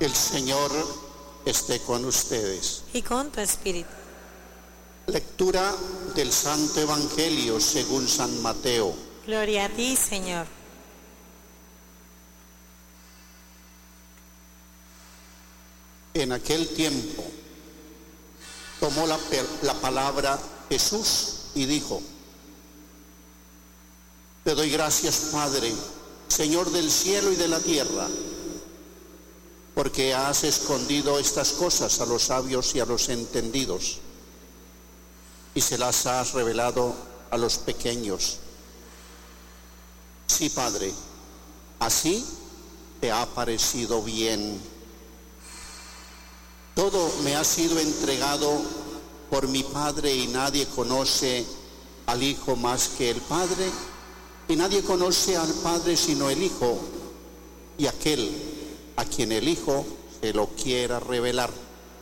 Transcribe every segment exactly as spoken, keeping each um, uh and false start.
El Señor esté con ustedes. Y con tu espíritu. Lectura del Santo Evangelio según San Mateo. Gloria a ti, Señor. En aquel tiempo tomó la, la palabra Jesús y dijo: Te doy gracias, Padre, Señor del cielo y de la tierra, porque has escondido estas cosas a los sabios y a los entendidos, y se las has revelado a los pequeños. Sí, Padre, así te ha parecido bien. Todo me ha sido entregado por mi Padre, y nadie conoce al Hijo más que el Padre, y nadie conoce al Padre sino el Hijo, y aquel a quien el Hijo se lo quiera revelar.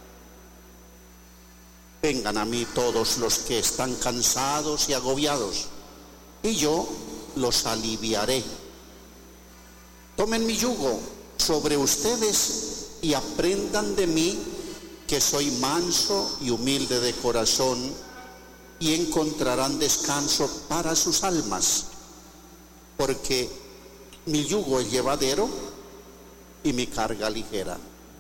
Vengan a mí todos los que están cansados y agobiados, y yo los aliviaré. Tomen mi yugo sobre ustedes y aprendan de mí, que soy manso y humilde de corazón, y encontrarán descanso para sus almas, porque mi yugo es llevadero y mi carga ligera.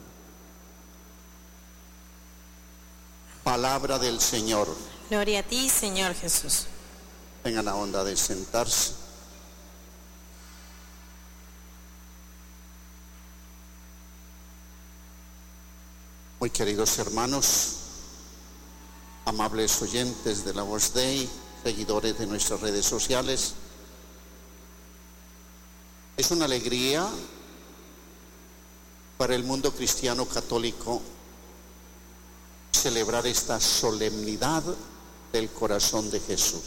Palabra del Señor. Gloria a ti, Señor Jesús. Tengan la onda de sentarse. Muy queridos hermanos, amables oyentes de la Voz Dei, seguidores de nuestras redes sociales, es una alegría para el mundo cristiano católico celebrar esta solemnidad del corazón de Jesús.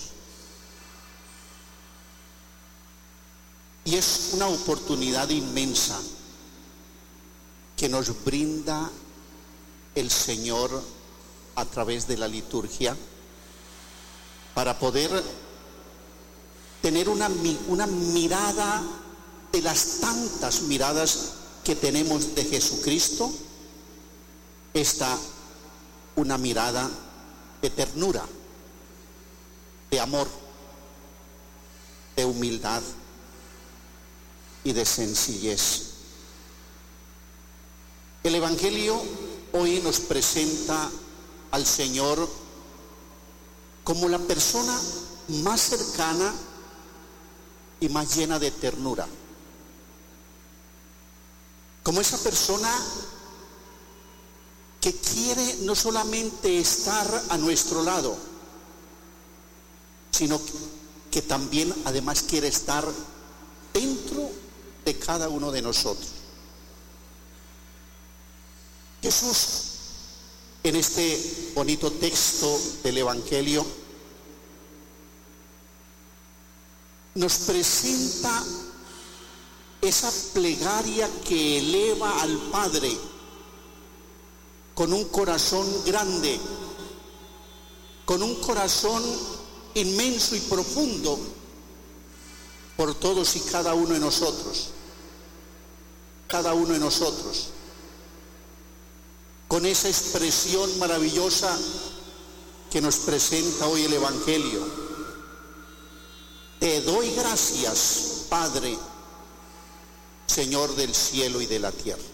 Y es una oportunidad inmensa que nos brinda el Señor a través de la liturgia para poder tener una, una mirada de las tantas miradas que tenemos de Jesucristo, esta una mirada de ternura, de amor, de humildad y de sencillez. El Evangelio hoy nos presenta al Señor como la persona más cercana y más llena de ternura, como esa persona que quiere no solamente estar a nuestro lado, sino que también además quiere estar dentro de cada uno de nosotros. Jesús, en este bonito texto del Evangelio, nos presenta esa plegaria que eleva al Padre con un corazón grande, con un corazón inmenso y profundo por todos y cada uno de nosotros, cada uno de nosotros, con esa expresión maravillosa que nos presenta hoy el Evangelio. Te doy gracias, Padre, Señor del cielo y de la tierra.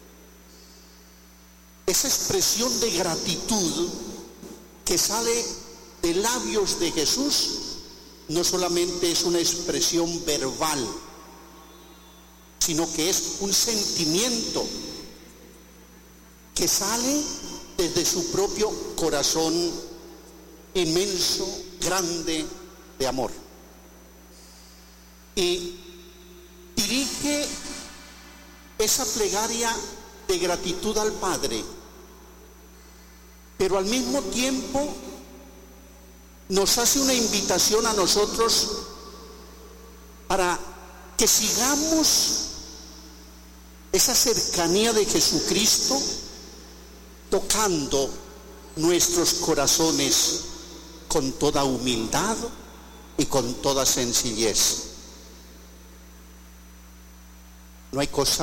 Esa expresión de gratitud que sale de labios de Jesús no solamente es una expresión verbal, sino que es un sentimiento que sale desde su propio corazón inmenso, grande de amor. Y dirige esa plegaria de gratitud al Padre, pero al mismo tiempo nos hace una invitación a nosotros para que sigamos esa cercanía de Jesucristo, tocando nuestros corazones con toda humildad y con toda sencillez. No hay cosa